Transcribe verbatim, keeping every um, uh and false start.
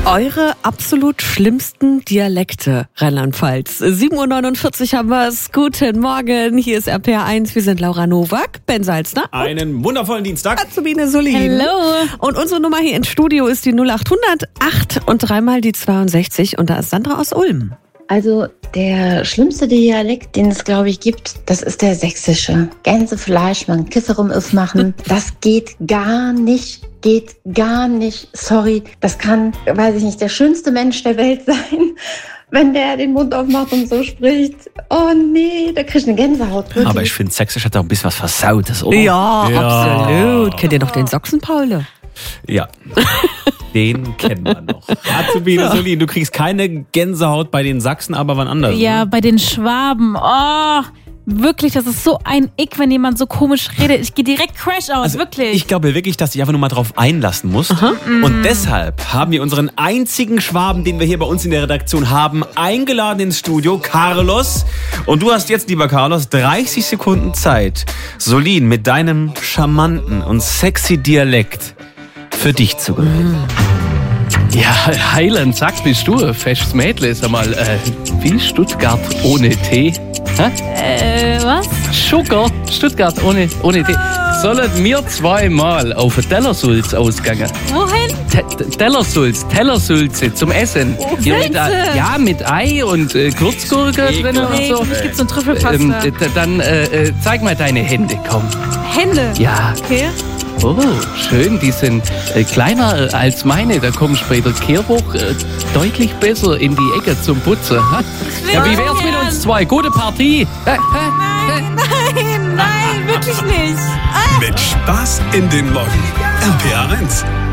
Eure absolut schlimmsten Dialekte, Rheinland-Pfalz. sieben Uhr neunundvierzig haben wir es. Guten Morgen, hier ist R P R eins. Wir sind Laura Nowak, Ben Salzner. Einen wundervollen Dienstag. Sabine Solin. Hallo. Und unsere Nummer hier ins Studio ist die null acht hundert acht und dreimal die zweiundsechzig. Und da ist Sandra aus Ulm. Also der schlimmste Dialekt, den es, glaube ich, gibt, das ist der sächsische. Gänsefleisch, man Kisserum aufmachen, das geht gar nicht, geht gar nicht. Sorry, das kann, weiß ich nicht, der schönste Mensch der Welt sein, wenn der den Mund aufmacht und so spricht. Oh nee, da krieg ich eine Gänsehaut. Wirklich. Aber ich finde, Sächsisch hat auch ein bisschen was Versautes, oder? Ja, Ja. absolut. Kennt ihr noch den Sachsen-Paule? Ja. Den kennen wir noch. Sabine Solin, du kriegst keine Gänsehaut bei den Sachsen, aber wann anders. Ja, Ne? bei den Schwaben. Oh, wirklich, das ist so ein Ick, wenn jemand so komisch redet. Ich gehe direkt crash aus, Also, wirklich. ich glaube wirklich, dass du dich einfach nur mal drauf einlassen musst. Und deshalb haben wir unseren einzigen Schwaben, den wir hier bei uns in der Redaktion haben, eingeladen ins Studio, Carlos. Und du hast jetzt, lieber Carlos, dreißig Sekunden Zeit, Solin mit deinem charmanten und sexy Dialekt für dich zu gewinnen. Ja, Heiland, sag, bist du ein festes Mädel? Sag mal, äh, wie Stuttgart ohne Tee? Hä? äh, was? Sugar, Stuttgart ohne, ohne Tee. Sollen wir zweimal auf den Tellersulz ausgehen? Wohin? Te- Tellersulz, Tellersulze zum Essen. Oh, Ja, mit, Sülze. äh, ja, mit Ei und äh, Gewürzgurke drin und Nee, so. für mich gibt's so ein Trüffelpasta. Ähm, d- dann äh, äh, zeig mal deine Hände, komm. Hände. Ja. Okay. Oh, schön, die sind äh, kleiner äh, als meine. Da kommst du bei der Kehrwoch äh, deutlich besser in die Ecke zum Putzen. Ha? Ja, wie wär's mit uns zwei? Gute Partie. Nein, nein, nein, wirklich nicht. Mit Spaß in den Morgen. R P R eins.